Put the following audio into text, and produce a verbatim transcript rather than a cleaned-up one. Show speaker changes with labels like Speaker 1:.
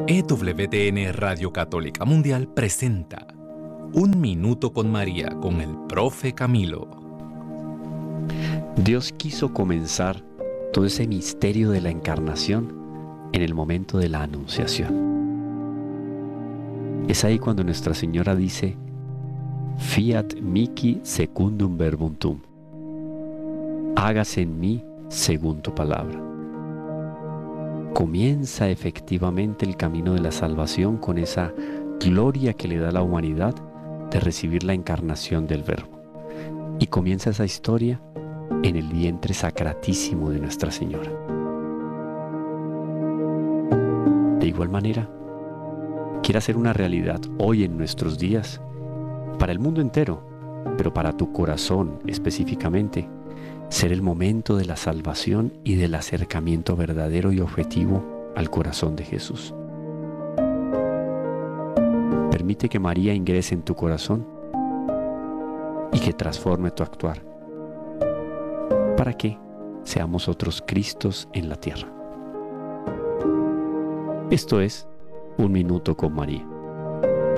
Speaker 1: E W T N Radio Católica Mundial presenta Un Minuto con María con el Profe Camilo.
Speaker 2: Dios quiso comenzar todo ese misterio de la encarnación en el momento de la Anunciación. Es ahí cuando Nuestra Señora dice: Fiat mihi secundum verbum tuum. Hágase en mí según tu palabra. Comienza efectivamente el camino de la salvación con esa gloria que le da a la humanidad de recibir la encarnación del Verbo. Y comienza esa historia en el vientre sacratísimo de Nuestra Señora. De igual manera, quiere hacer una realidad hoy en nuestros días, para el mundo entero, pero para tu corazón específicamente, ser el momento de la salvación y del acercamiento verdadero y objetivo al corazón de Jesús. Permite que María ingrese en tu corazón y que transforme tu actuar, para que seamos otros Cristos en la tierra. Esto es Un Minuto con María.